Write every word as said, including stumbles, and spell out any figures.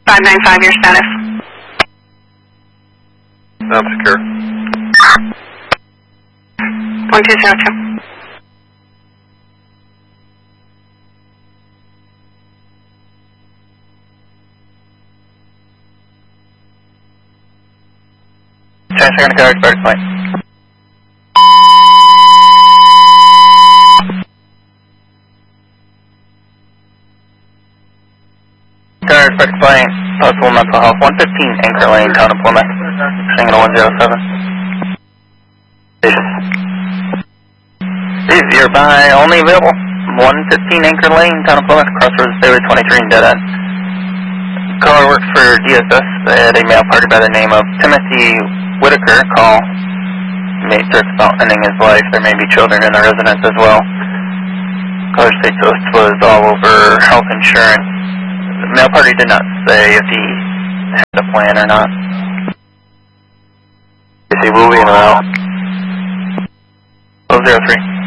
five nine five, your status. Not secure. one two zero two. Transfer going to go expired flight. Guard expired flight, possible mental health, one fifteen Anchor Lane, town of Plymouth, single one zero seven. Please, you're by only available, one fifteen Anchor Lane, town of Plymouth, crossroads Highway twenty-three, dead end. Caller works for D S S. They had a male party by the name of Timothy Whitaker. Call made threats about ending his life. There may be children in the residence as well. Caller states this was all over health insurance. The male party did not say if he had a plan or not. Is he moving or out? oh zero three.